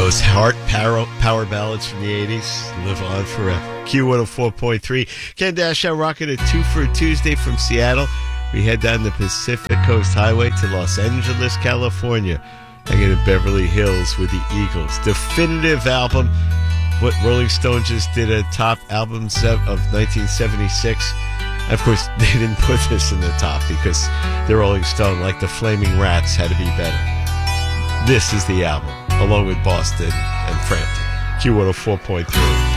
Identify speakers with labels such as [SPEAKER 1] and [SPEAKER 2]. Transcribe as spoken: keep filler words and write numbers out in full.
[SPEAKER 1] those heart power, power ballads from the eighties live on forever. Q one oh four point three. Ken Dashow rocking a two for a Tuesday from Seattle. We head down the Pacific Coast Highway to Los Angeles, California. Hanging in Beverly Hills with the Eagles. Definitive album. What Rolling Stone just did a top album of nineteen seventy-six. Of course, they didn't put this in the top because the Rolling Stone, like the Flaming Rats, had to be better. This is the album, along with Boston and Frampton. Q one oh four point three.